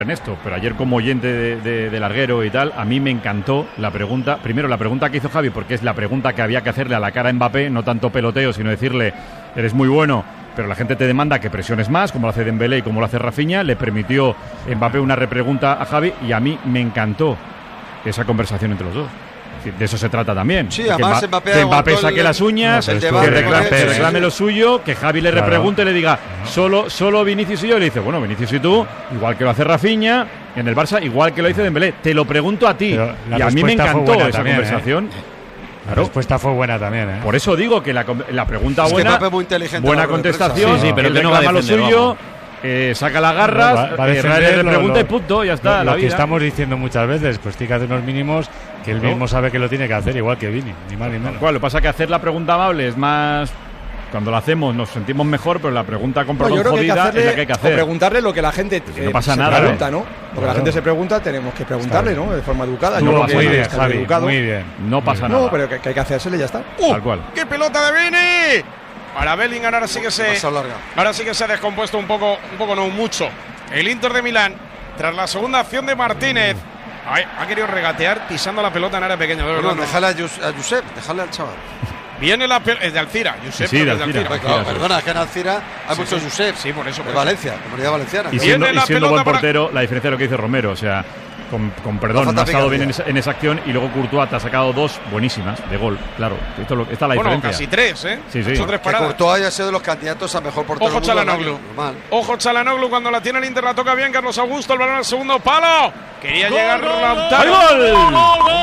Ernesto, pero ayer como oyente de larguero y tal, a mí me encantó la pregunta, primero la pregunta que hizo Javi, porque es la pregunta que había que hacerle a la cara a Mbappé, no tanto peloteo, sino decirle, eres muy bueno, pero la gente te demanda que presiones más, como lo hace Dembélé y como lo hace Rafinha. Le permitió Mbappé una repregunta a Javi y a mí me encantó esa conversación entre los dos. De eso se trata también. Sí, además que Mbappé saque las uñas, que reclame lo suyo, que Javi le repregunte y le diga solo Vinicius y yo. Y le dice, bueno, Vinicius y tú, igual que lo hace Rafinha en el Barça, igual que lo dice Dembélé. Te lo pregunto a ti. Y a mí me encantó esa también, conversación. La respuesta fue buena también, Por eso digo que la pregunta buena, buena contestación, sí, pero él reclama lo suyo. Saca las garras, le pregunta y punto, ya está. Lo que estamos diciendo muchas veces, pues tiene que hacer unos mínimos que él mismo sabe que lo tiene que hacer, igual que Vini, ni más ni menos. Lo que pasa es que hacer la pregunta amable es más... Cuando lo hacemos nos sentimos mejor, pero la pregunta con perdón jodida es la que hay que hacer. O preguntarle lo que la gente no pasa nada, pregunta, ¿no? Porque la gente se pregunta, tenemos que preguntarle, ¿no? De forma educada. Muy bien, Javi, muy bien. No pasa nada. No, pero que hay que hacérsele y ya está. Tal cual. ¡Qué pelota de Vini! Para Bellingham ahora sí que se ha descompuesto un poco no mucho. El Inter de Milán, tras la segunda acción de Martínez, ha querido regatear pisando la pelota en área pequeña. No, déjale a Josep, déjale al chaval. Viene la pelota, es de Alcira, Josep, sí, de Alcira. Claro, perdona, es que en Alcira hay muchos Josep. Sí, por eso. De Valencia, Comunidad Valenciana. Y siendo buen portero, la diferencia de lo que dice Romero, o sea... Con perdón, no ha estado bien en esa acción y luego Courtois te ha sacado dos buenísimas de gol, claro. Esta es la diferencia. Casi tres, ¿eh? Sí. Son tres paradas. Courtois haya sido de los candidatos a mejor portero. Ojo Çalhanoğlu. Ojo Çalhanoğlu cuando la tiene el Inter, la toca bien Carlos Augusto, el balón al segundo palo. Quería llegar Lautaro. ¡Gol!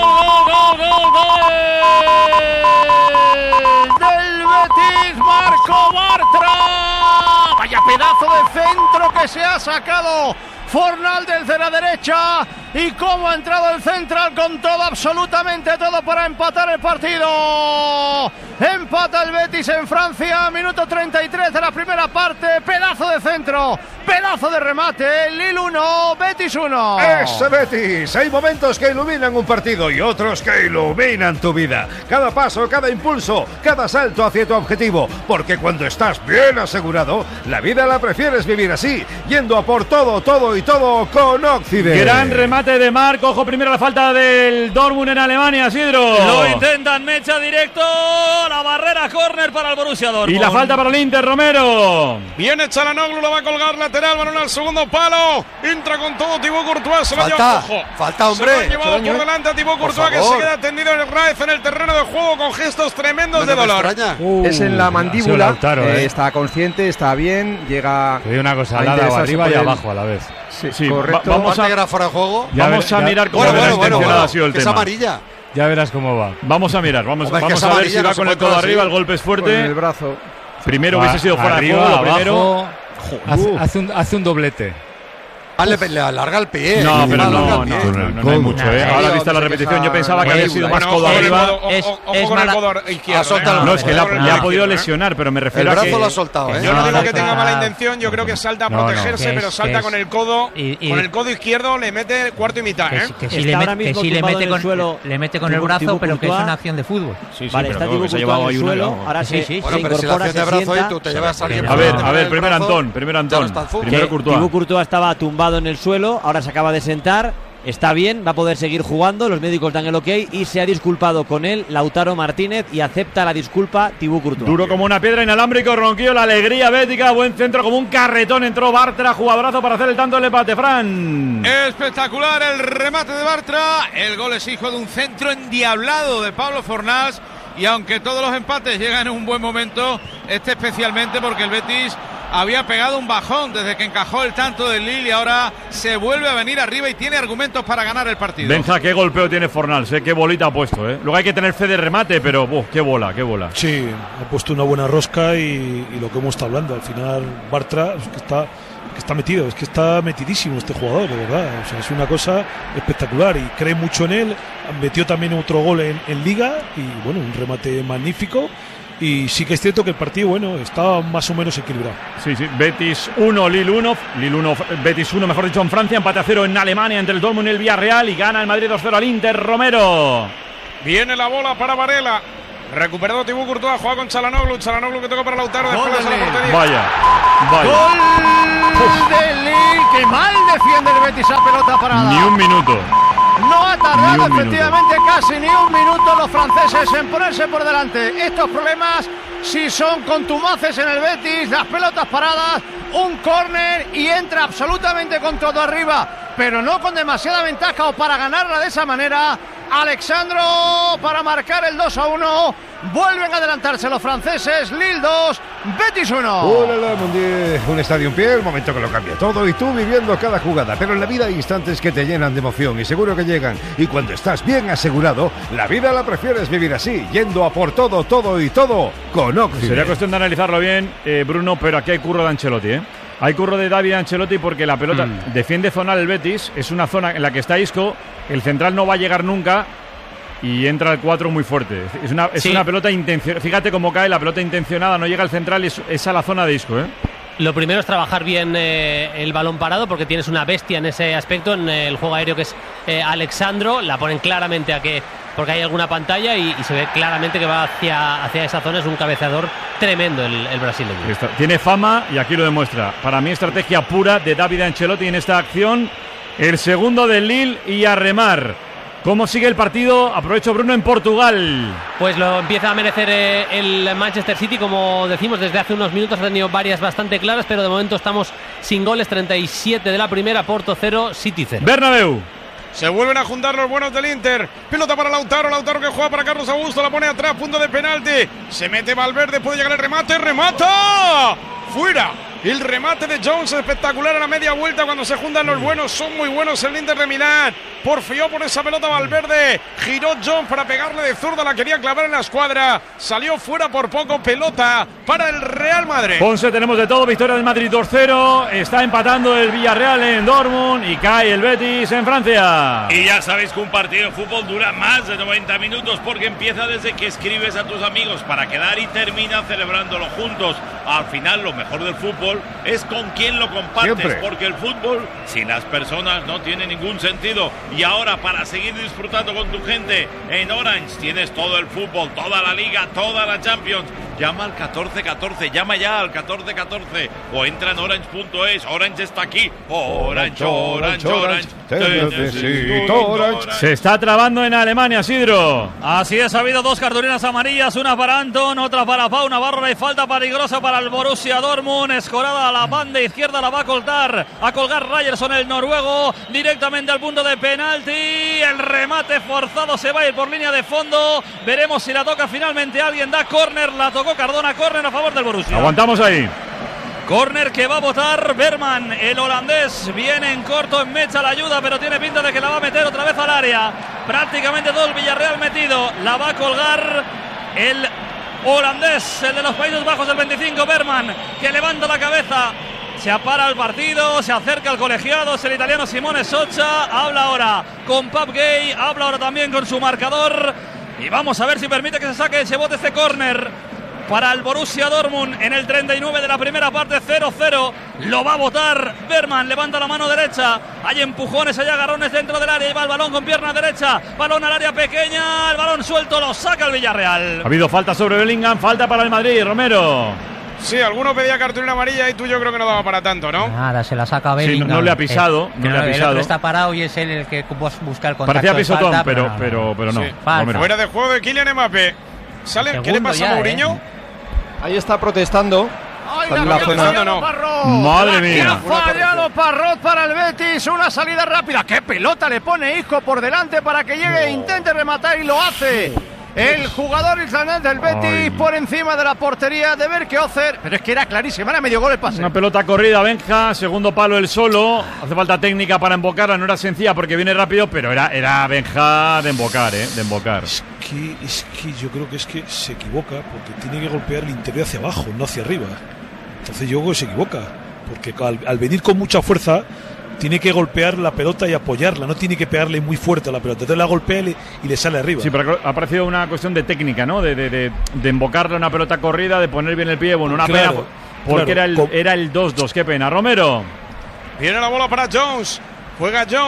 Del Betis, Marco Bartra. Vaya pedazo de centro que se ha sacado Fornal desde la derecha, y cómo ha entrado el central con todo, absolutamente todo, para empatar el partido. Empata el Betis en Francia, minuto 33 de la primera parte. Pedazo de centro, pedazo de remate. Lille 1, Betis 1. Ese Betis, hay momentos que iluminan un partido y otros que iluminan tu vida. Cada paso, cada impulso, cada salto hacia tu objetivo, porque cuando estás bien asegurado, la vida la prefieres vivir así, yendo a por todo y todo con Occident. Gran remate de Marco. Ojo primero la falta del Dortmund en Alemania, Sidro. Lo intentan, Mecha directo, la barrera, córner para el Borussia Dortmund. Y la falta para el Inter, Romero. Viene Çalhanoğlu, lo va a colgar lateral, balón al segundo palo. Entra con todo Thibaut Courtois, se lo lleva. Falta, hombre. Se lo ha llevado por delante a Thibaut Courtois, que se queda tendido en el Raez en el terreno de juego con gestos tremendos de dolor. Es en la mandíbula, Lautaro, está consciente, está bien, llega. Te digo una cosa, al lado, arriba y abajo a la vez. Sí, correcto. Vamos a fuera de juego. Vamos a mirar cómo ha sido el tema. Es amarilla. Ya verás cómo va. Vamos a mirar, vamos a ver si va con el codo arriba, el golpe es fuerte. Con el brazo. Primero hubiese sido fuera de juego, lo primero. Hace un doblete. Le alarga el pie. No, pero no hay mucho, Ahora vista la repetición, yo pensaba que había sido más codo arriba. Ojo con el codo izquierdo. No, es que le ha podido lesionar, pero me refiero a que... El brazo lo ha soltado, Yo no digo que tenga mala intención, yo creo que salta a protegerse, pero salta con el codo. Con el codo izquierdo le mete cuarto y mitad, Que si le mete con el brazo, pero que es una acción de fútbol. Vale, está Thibaut Courtois en el suelo, ahora se incorpora, se sienta. A ver, primero Antón. Primero Courtois. Thibaut Courtois estaba tumbado en el suelo, ahora se acaba de sentar, está bien, va a poder seguir jugando, los médicos dan el ok y se ha disculpado con él Lautaro Martínez y acepta la disculpa Thibaut Courtois. Duro como una piedra, inalámbrico, Ronquillo, la alegría bética, buen centro como un carretón, entró Bartra, jugadorazo para hacer el tanto del empate, Fran. Espectacular el remate de Bartra, el gol es hijo de un centro endiablado de Pablo Fornals, y aunque todos los empates llegan en un buen momento, este especialmente porque el Betis había pegado un bajón desde que encajó el tanto del Lille y ahora se vuelve a venir arriba y tiene argumentos para ganar el partido. Benja, qué golpeo tiene Fornals, qué bolita ha puesto, Luego hay que tener fe de remate, pero qué bola. Sí, ha puesto una buena rosca y lo que hemos estado hablando, al final Bartra es que está metido, es que está metidísimo este jugador, de verdad, o sea, es una cosa espectacular y cree mucho en él, metió también otro gol en Liga y bueno, un remate magnífico. Y sí que es cierto que el partido, está más o menos equilibrado. Sí, Betis 1, Lille 1, Betis 1, mejor dicho, en Francia, empate a 0 en Alemania entre el Dortmund y el Villarreal y gana el Madrid 2-0 al Inter, Romero. Viene la bola para Varela. Recuperado Thibaut Courtois, juega con Çalhanoğlu. Çalhanoğlu que toca para Lautaro. Después de la portería. Vaya. Gol de Lille. Que mal defiende el Betis a pelota parada. Ni un minuto. No ha tardado efectivamente casi ni un minuto los franceses en ponerse por delante. Estos problemas sí son contumaces en el Betis. Las pelotas paradas, un córner y entra absolutamente con todo arriba, pero no con demasiada ventaja o para ganarla de esa manera. Alexandro para marcar el 2-1. Vuelven a adelantarse los franceses. Lille 2, Betis 1. Hola, Mundial. Un estadio en pie, el momento que lo cambia todo y tú viviendo cada jugada. Pero en la vida hay instantes que te llenan de emoción y seguro que llegan. Y cuando estás bien asegurado, la vida la prefieres vivir así, yendo a por todo, todo y todo con Occident. Sería cuestión de analizarlo bien, Bruno, pero aquí hay curro de Ancelotti, ¿eh? Hay curro de David Ancelotti porque la pelota defiende zonal el Betis. Es una zona en la que está Isco. El central no va a llegar nunca. Y entra el 4 muy fuerte. Es una pelota intencionada. Fíjate cómo cae la pelota intencionada. No llega al central y es a la zona de Isco, ¿eh? Lo primero es trabajar bien el balón parado, porque tienes una bestia en ese aspecto, en el juego aéreo, que es Alexandro. La ponen claramente porque hay alguna pantalla y se ve claramente que va hacia esa zona. Es un cabeceador tremendo el brasileño. Tiene fama y aquí lo demuestra. Para mí, estrategia pura de David Ancelotti en esta acción. El segundo del Lille y a remar. ¿Cómo sigue el partido? Aprovecho, Bruno, en Portugal. Pues lo empieza a merecer el Manchester City, como decimos, desde hace unos minutos ha tenido varias bastante claras, pero de momento estamos sin goles. 37 de la primera, Porto 0, City 0. Bernabéu. Se vuelven a juntar los buenos del Inter. Pelota para Lautaro. Lautaro que juega para Carlos Augusto. La pone atrás. Punto de penalti. Se mete Valverde. Puede llegar el remate. ¡Remata! ¡Fuera! El remate de Jones espectacular a la media vuelta cuando se juntan los buenos. Son muy buenos el Inter de Milán. Porfió por esa pelota Valverde. Giró Jones para pegarle de zurda. La quería clavar en la escuadra. Salió fuera por poco. Pelota para el Real Madrid. Ponce, tenemos de todo. Victoria del Madrid 2-0. Está empatando el Villarreal en Dortmund. Y cae el Betis en Francia. Y ya sabéis que un partido de fútbol dura más de 90 minutos porque empieza desde que escribes a tus amigos para quedar y termina celebrándolo juntos. Al final, lo mejor del fútbol es con quién lo compartes. Siempre. Porque el fútbol sin las personas no tiene ningún sentido. Y ahora, para seguir disfrutando con tu gente, en Orange tienes todo el fútbol, toda la Liga, toda la Champions. Llama al 1414, llama ya al 1414 o entra en orange.es. Orange está aquí. Orange, Orange, Orange. Te necesito, Orange. Se está trabando en Alemania, Sidro. Así es, ha habido dos cartulinas amarillas, una para Anton, otra para Pau Navarro. Hay falta peligrosa para el Borussia Dortmund. Escorada a la banda izquierda, la va a colgar Ryerson, el noruego, directamente al punto de penalti. El remate forzado se va a ir por línea de fondo. Veremos si la toca finalmente alguien. Da córner, la tocó Cardona, córner a favor del Borussia. Aguantamos ahí. Córner que va a botar Berman, el holandés. Viene en corto, en mecha la ayuda, pero tiene pinta de que la va a meter otra vez al área. Prácticamente todo el Villarreal metido. La va a colgar el holandés, el de los Países Bajos, el 25, Berman, que levanta la cabeza. Se apara el partido, se acerca al colegiado, es el italiano Simone Socha. Habla ahora con Pap Gay, habla ahora también con su marcador. Y vamos a ver si permite que se saque, se bote este córner para el Borussia Dortmund en el 39 de la primera parte. 0-0, lo va a botar Berman, levanta la mano derecha, hay empujones, hay agarrones dentro del área y va el balón con pierna derecha, balón al área pequeña, el balón suelto, lo saca el Villarreal. Ha habido falta sobre Bellingham, falta para el Madrid, Romero. Sí, alguno pedía cartulina amarilla y tú yo creo que no daba para tanto, ¿no? Nada, se la saca Bellingham. Sí, no le ha pisado, no le ha pisado. El otro está parado y es él el que busca el contacto. Parecía pisotón, falta, pero no. Sí. Fuera de juego de Kylian Mbappé. ¿Sale? ¿Qué le pasa a Mourinho? Ahí está protestando. ¡Ay, la zona. No. Madre mía! Ha fallado Parrot para el Betis. Una salida rápida. ¡Qué pelota le pone Isco por delante para que llegue e intente rematar! Y lo hace. El jugador islandés del Betis por encima de la portería de Berkeozer. Pero es que era clarísima, era medio gol el pase. Una pelota corrida, Benja, segundo palo el solo. Hace falta técnica para embocarla, no era sencilla porque viene rápido, pero era Benja de embocar, de embocar. Es que yo creo que es que se equivoca porque tiene que golpear el interior hacia abajo, no hacia arriba. Entonces yo creo que se equivoca, porque al venir con mucha fuerza tiene que golpear la pelota y apoyarla, no tiene que pegarle muy fuerte a la pelota, entonces la golpea y le sale arriba. Sí, pero ha parecido una cuestión de técnica, ¿no? De embocarle una pelota corrida, de poner bien el pie, bueno, una pena, porque era el 2-2, qué pena. Romero. Viene la bola para Jones, juega Jones,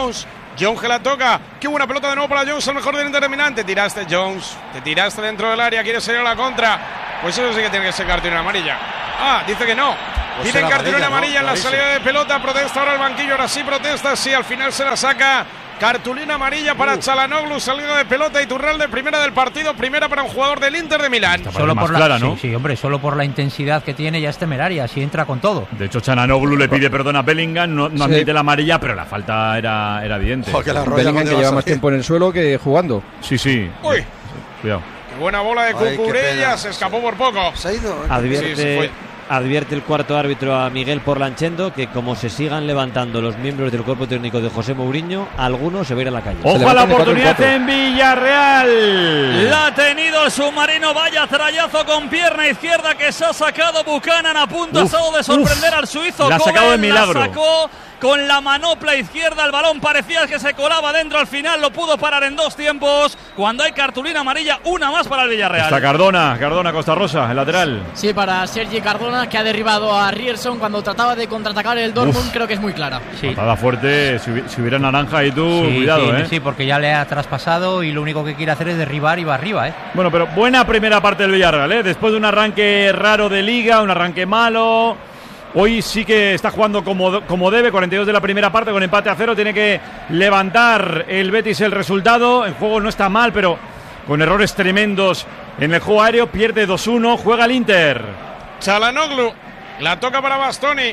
Jones que la toca. Qué buena pelota de nuevo para Jones, el mejor del Inter de Milán. Te tiraste, Jones. Te tiraste dentro del área. Quieres salir a la contra. Pues eso sí que tiene que ser cartulina amarilla. Dice que no. Pues Dicen cartulina amarilla en la salida de pelota. Protesta ahora el banquillo. Ahora sí protesta. Sí, al final se la saca. Cartulina amarilla para Çalhanoğlu, salida de pelota. Iturralde, primera del partido, primera para un jugador del Inter de Milán. Solo por clara, ¿no? Sí, hombre, solo por la intensidad que tiene ya es temeraria, así entra con todo. De hecho, Çalhanoğlu le pide perdón a Bellingham, no admite la amarilla, pero la falta era evidente. Bellingham que lleva más tiempo en el suelo que jugando. Sí. Uy. Cuidado. Qué buena bola de Cucurella, se escapó por poco. Se ha ido. Advierte el cuarto árbitro a Miguel Porlanchendo que como se sigan levantando los miembros del cuerpo técnico de José Mourinho, algunos se va a ir a la calle. ¡Ojo a la oportunidad en Villarreal! La ha tenido el submarino, vaya trayazo con pierna izquierda que se ha sacado Buchanan, a punto de sorprender al suizo. La ha sacado de milagro. La sacó con la manopla izquierda, el balón parecía que se colaba dentro, al final lo pudo parar en 2 tiempos. Cuando hay cartulina amarilla, una más para el Villarreal. Está Cardona Costa Rosa, el lateral. Sí, para Sergi Cardona, que ha derribado a Ryerson cuando trataba de contraatacar el Dortmund. Creo que es muy clara. Sí. Patada fuerte, si hubiera naranja y tú, cuidado, Sí, porque ya le ha traspasado y lo único que quiere hacer es derribar y va arriba, Bueno, pero buena primera parte del Villarreal, Después de un arranque raro de Liga, un arranque malo. Hoy sí que está jugando como debe, 42 de la primera parte con empate a 0, tiene que levantar el Betis el resultado, el juego no está mal, pero con errores tremendos en el juego aéreo, pierde 2-1, juega el Inter. Çalhanoğlu, la toca para Bastoni,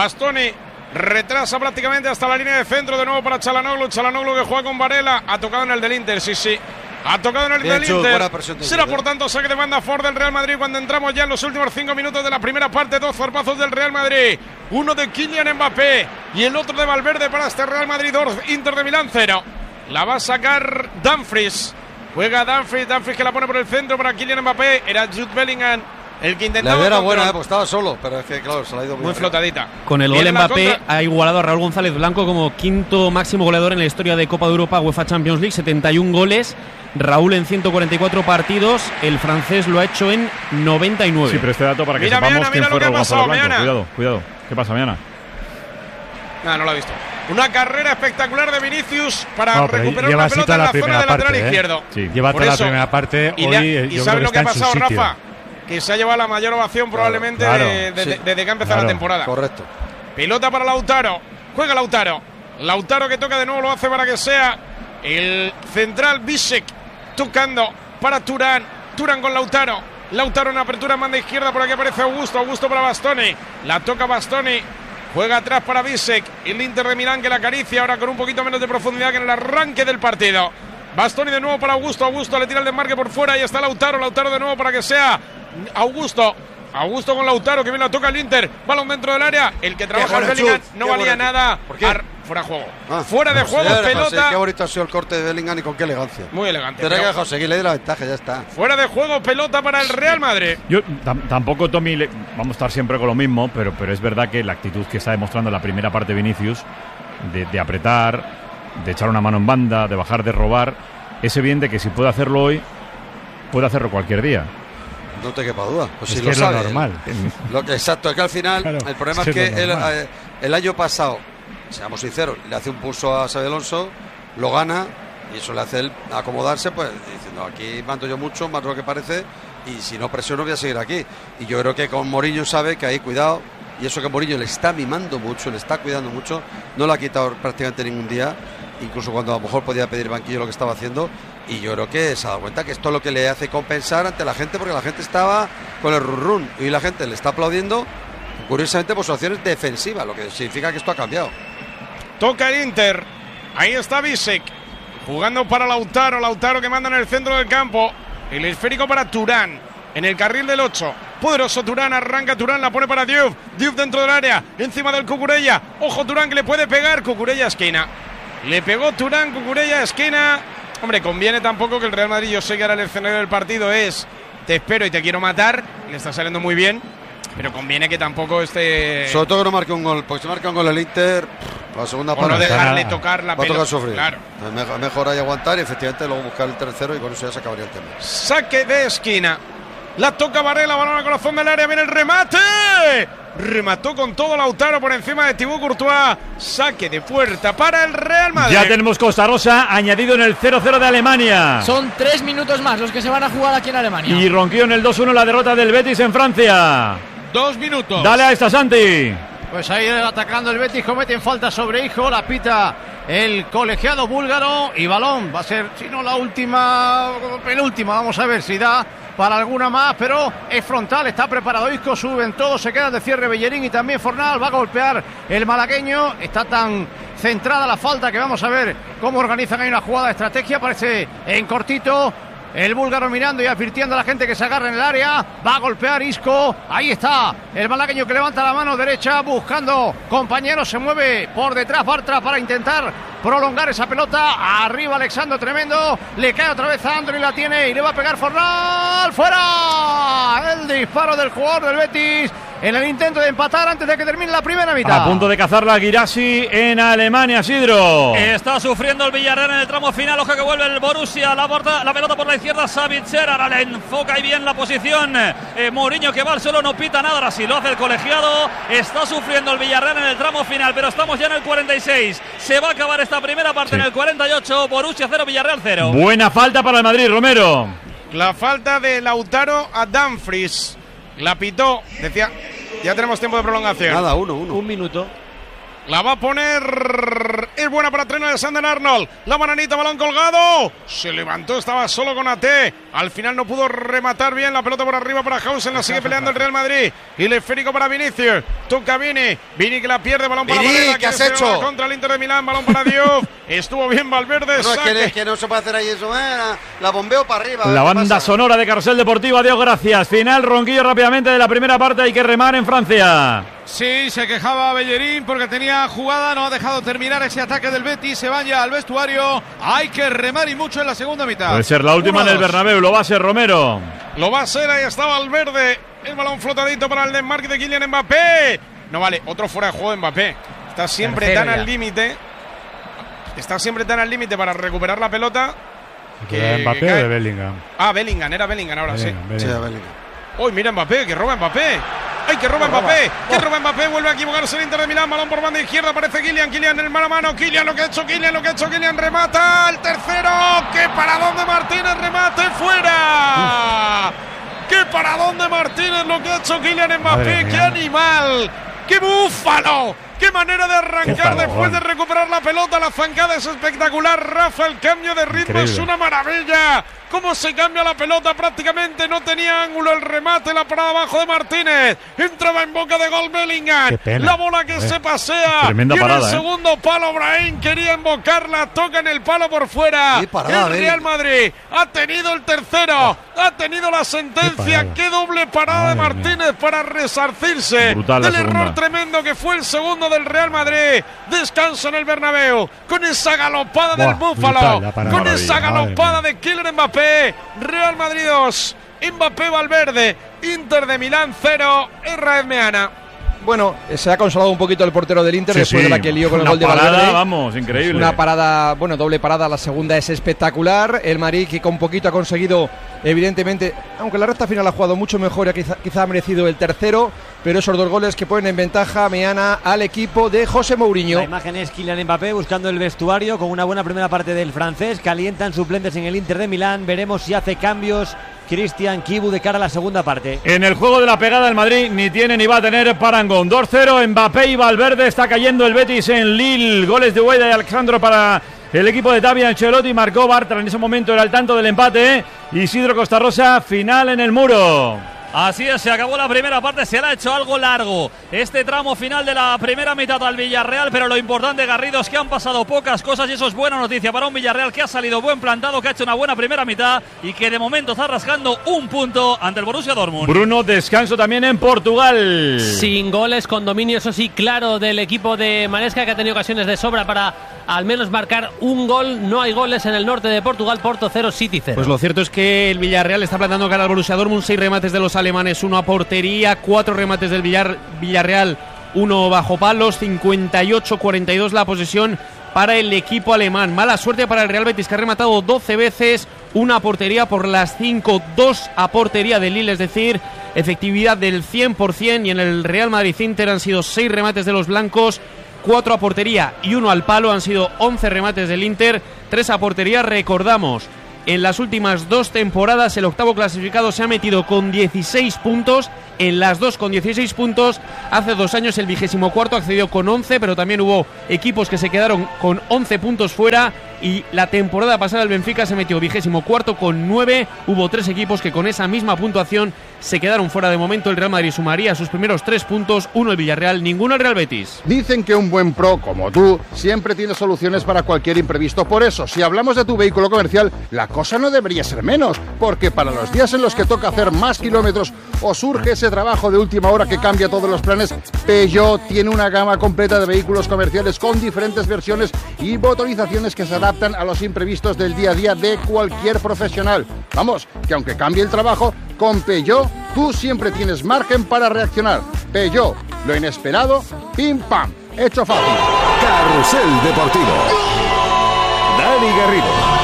retrasa prácticamente hasta la línea de centro, de nuevo para Çalhanoğlu que juega con Varela, ha tocado en el del Inter, sí. Ha tocado en el del Inter. Será por tanto saque de banda Ford del Real Madrid cuando entramos ya en los últimos 5 minutos de la primera parte. 2 zarpazos del Real Madrid. Uno de Kylian Mbappé y el otro de Valverde para este Real Madrid 2, Inter de Milán 0. La va a sacar Dumfries. Juega Dumfries que la pone por el centro para Kylian Mbappé. Era Jude Bellingham el que intentaba. La era buena, pues estaba solo, pero es que claro, se la ha ido muy flotadita. Con el gol Mbappé ha igualado a Raúl González Blanco como quinto máximo goleador en la historia de Copa de Europa UEFA Champions League, 71 goles. Raúl en 144 partidos, el francés lo ha hecho en 99. Sí, pero este dato para que sepamos quién fue Raúl González Blanco. Cuidado. ¿Qué pasa, Miana? No lo ha visto. Una carrera espectacular de Vinicius para recuperar la pelota en la zona del lateral izquierdo. Sí, lleva toda la primera parte. ¿Y sabes lo que ha pasado, Rafa? Que se ha llevado la mayor ovación probablemente desde que ha empezado la temporada. Correcto. Pelota para Lautaro. Juega Lautaro. Lautaro que toca de nuevo, lo hace para que sea el central Bisek. Tocando para Turán. Turán con Lautaro. Lautaro en apertura, manda izquierda. Por aquí aparece Augusto. Augusto para Bastoni. La toca Bastoni. Juega atrás para Bisek. El Inter de Milán que la acaricia ahora con un poquito menos de profundidad que en el arranque del partido. Bastoni de nuevo para Augusto. Augusto le tira el desmarque por fuera. Y está Lautaro. Lautaro de nuevo para que sea Augusto. Augusto con Lautaro que bien la toca el Inter. Balón dentro del área. El que trabaja el Bellingham no valía nada. ¿Por qué? Fuera de juego. Fuera de juego, pelota. Qué bonito ha sido el corte de Bellingham y con qué elegancia. Muy elegante. Tendrá que dejar seguir, le doy la ventaja, ya está. Fuera de juego, pelota para el Real Madrid. Yo tampoco, Tommy, vamos a estar siempre con lo mismo, pero es verdad que la actitud que está demostrando la primera parte de Vinicius, de apretar, de echar una mano en banda, de bajar, de robar, es evidente que si puede hacerlo hoy, puede hacerlo cualquier día. No te quepa duda. Pues es si que lo es sabe, lo normal. Exacto, es que al final el problema es que el año pasado, seamos sinceros, le hace un pulso a Xabi Alonso, lo gana y eso le hace él acomodarse, pues diciendo aquí mando yo mucho, más de lo que parece, y si no presiono voy a seguir aquí. Y yo creo que con Mourinho sabe que ahí cuidado, y eso que Mourinho le está mimando mucho, le está cuidando mucho, no lo ha quitado prácticamente ningún día, incluso cuando a lo mejor podía pedir banquillo lo que estaba haciendo. Y yo creo que se ha dado cuenta que esto es lo que le hace compensar ante la gente, porque la gente estaba con el run y la gente le está aplaudiendo, curiosamente por sus acciones defensivas, lo que significa que esto ha cambiado. Toca el Inter, ahí está Bisek, jugando para Lautaro, Lautaro que manda en el centro del campo, el esférico para Turán, en el carril del 8, poderoso Turán, arranca Turán, la pone para Diouf dentro del área, encima del Cucurella, ojo Turán que le puede pegar, Cucurella esquina, le pegó Turán, Cucurella esquina. Hombre, conviene tampoco que el Real Madrid, yo sé que ahora el escenario del partido es te espero y te quiero matar, le está saliendo muy bien, pero conviene que tampoco esté... Sobre todo que no marque un gol, porque si marca un gol el Inter, la segunda parte... O no dejarle tocar la pelota. Va a tocar sufrir. Claro. Mejor ahí aguantar y efectivamente luego buscar el tercero y con eso ya se acabaría el tema. Saque de esquina. La toca Varela, balón al corazón del área, viene el remate. remató con todo Lautaro por encima de Thibaut Courtois. Saque de puerta para el Real Madrid. Ya tenemos Costa Rosa añadido en el 0-0 de Alemania. Son 3 minutos más los que se van a jugar aquí en Alemania. Y ronquió en el 2-1 la derrota del Betis en Francia. 2 minutos. Dale a esta, Santi. Pues ahí atacando el Betis, cometen falta sobre Hijo, la pita el colegiado búlgaro y balón. Va a ser, si no la última, penúltima, vamos a ver si da para alguna más, pero es frontal, está preparado Isco, suben todos, se queda de cierre Bellerín y también Fornal, va a golpear el malagueño, está tan centrada la falta que vamos a ver cómo organizan ahí una jugada de estrategia, parece en cortito. El búlgaro mirando y advirtiendo a la gente que se agarre en el área. Va a golpear Isco. Ahí está el malagueño que levanta la mano derecha buscando compañeros. Se mueve por detrás Bartra para intentar prolongar esa pelota. Arriba Alexandro, tremendo. Le cae otra vez a Andro y la tiene. Y le va a pegar Fornal. ¡Fuera! El disparo del jugador del Betis en el intento de empatar antes de que termine la primera mitad. A punto de cazarla Guirassi en Alemania, Sidro. Está sufriendo el Villarreal en el tramo final. Ojo que vuelve el Borussia. La pelota por la izquierda, Savitzer. Ahora le enfoca y bien la posición. Mourinho que va al suelo, no pita nada. Ahora sí lo hace el colegiado. Está sufriendo el Villarreal en el tramo final, pero estamos ya en el 46. Se va a acabar esta primera parte en el 48. Borussia 0, Villarreal 0. Buena falta para el Madrid, Romero. La falta de Lautaro a Dumfries. La pitó, decía, ya tenemos tiempo de prolongación. Nada, un minuto. La va a poner. Es buena para Trent Alexander-Arnold. La bananita, balón colgado. Se levantó, estaba solo con AT. Al final no pudo rematar bien. La pelota por arriba para Hausen. La sigue peleando el Real Madrid. Y el esférico para Vinicius. Toca Vini. Vini que la pierde. Balón para Valverde. ¿Qué has hecho? Contra el Inter de Milán. Balón para Diouf. Estuvo bien Valverde. No, es que no se puede hacer ahí eso. La bombeo para arriba. La banda sonora de Carrusel Deportivo. Adiós, gracias. Final, ronquillo rápidamente de la primera parte. Hay que remar en Francia. Sí, se quejaba Bellerín porque tenía jugada, no ha dejado terminar ese ataque del Betis, se van ya al vestuario, hay que remar y mucho en la segunda mitad. Puede ser la última en el Bernabéu, lo va a ser Romero. Lo va a ser, ahí está Valverde, el balón flotadito para el desmarque de Kylian Mbappé. No vale, otro fuera de juego de Mbappé, está siempre tan al límite, para recuperar la pelota. ¿De Mbappé o de Bellingham? Bellingham, era Bellingham ahora, sí. Bellingham. Uy, mira Mbappé, que roba Mbappé. ¡Ay, que roba Mbappé! ¡Que roba Mbappé! Vuelve a equivocarse el Inter de Milán. Balón por banda izquierda. Aparece Kylian en el mano a mano. Kylian, lo que ha hecho Kylian. Remata el tercero. ¡Qué paradón de Martínez! ¡Remate fuera! ¡Qué paradón de Martínez! Lo que ha hecho Kylian Mbappé. ¡Qué animal! ¡Qué búfalo! ¡Qué manera de arrancar después de recuperar la pelota! La zancada es espectacular. Rafa, el cambio de ritmo increíble. Es una maravilla. Cómo se cambia la pelota, prácticamente no tenía ángulo el remate, la parada abajo de Martínez, entraba en boca de gol Bellingham, la bola que se pasea, tremenda y en parada, el segundo palo Brahim quería invocarla, toca en el palo por fuera, parada, el Real Madrid ha tenido el tercero, ha tenido la sentencia, qué doble parada de Martínez para resarcirse del error tremendo que fue el segundo del Real Madrid, descanso en el Bernabéu, con esa galopada del Búfalo, con esa galopada de Kylian Mbappé. Real Madrid 2, Mbappé, Valverde, Inter de Milán 0, Raed Meana. Bueno, se ha consolado un poquito el portero del Inter después de la que lió con el gol de Valverde. Vamos, increíble. Una parada, doble parada, la segunda es espectacular. El Madrid que con poquito ha conseguido, evidentemente, aunque la recta final ha jugado mucho mejor y quizá ha merecido el tercero, pero esos dos goles que ponen en ventaja Meana al equipo de José Mourinho. La imagen es Kylian Mbappé buscando el vestuario con una buena primera parte del francés. Calientan suplentes en el Inter de Milán. Veremos si hace cambios Cristian Kibu de cara a la segunda parte. En el juego de la pegada el Madrid ni tiene ni va a tener parangón. 2-0, Mbappé y Valverde. Está cayendo el Betis en Lille. Goles de Hueda y Alexandro para el equipo de Xabi Ancelotti. Marcó Bartra, en ese momento era al tanto del empate. Isidro Costa Rosa, final en el muro. Así es, se acabó la primera parte, se le ha hecho algo largo este tramo final de la primera mitad al Villarreal, pero lo importante, Garrido, es que han pasado pocas cosas y eso es buena noticia para un Villarreal que ha salido buen plantado, que ha hecho una buena primera mitad y que de momento está rascando un punto ante el Borussia Dortmund. Bruno, descanso también en Portugal. Sin goles, con dominio, eso sí, claro, del equipo de Maresca, que ha tenido ocasiones de sobra para al menos marcar un gol. No hay goles en el norte de Portugal, Porto 0, City 0. Pues lo cierto es que el Villarreal está plantando cara al Borussia Dortmund, 6 remates de los alemanes, 1 a portería, 4 remates del Villarreal, 1 bajo palos, 58-42 la posesión para el equipo alemán. Mala suerte para el Real Betis, que ha rematado 12 veces, 1 a portería por las 5, 2 a portería de Lille, es decir, efectividad del 100%, y en el Real Madrid-Inter han sido 6 remates de los blancos, 4 a portería y 1 al palo. Han sido 11 remates del Inter, 3 a portería. Recordamos, en las últimas 2 temporadas el octavo clasificado se ha metido con 16 puntos, en las 2 con 16 puntos. Hace 2 años el 24º accedió con 11, pero también hubo equipos que se quedaron con 11 puntos fuera, y la temporada pasada el Benfica se metió 24º con 9. Hubo 3 equipos que con esa misma puntuación se quedaron fuera. De momento el Real Madrid sumaría sus primeros 3 puntos, 1 el Villarreal, ninguno el Real Betis. Dicen que un buen pro como tú siempre tiene soluciones para cualquier imprevisto. Por eso, si hablamos de tu vehículo comercial, la cosa no debería ser menos, porque para los días en los que toca hacer más kilómetros o surge ese trabajo de última hora que cambia todos los planes, Peugeot tiene una gama completa de vehículos comerciales con diferentes versiones y motorizaciones que se adaptan a los imprevistos del día a día de cualquier profesional. Vamos, que aunque cambie el trabajo, con Peugeot tú siempre tienes margen para reaccionar. Peugeot, lo inesperado, pim pam, hecho fácil. Carrusel Deportivo. Dani Garrido.